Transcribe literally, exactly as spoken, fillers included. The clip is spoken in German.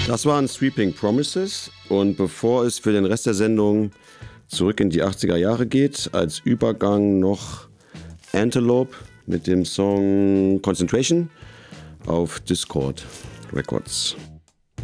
Das waren Sweeping Promises und bevor es für den Rest der Sendung zurück in die achtziger Jahre geht, als Übergang noch Antelope mit dem Song Concentration auf Dischord Records.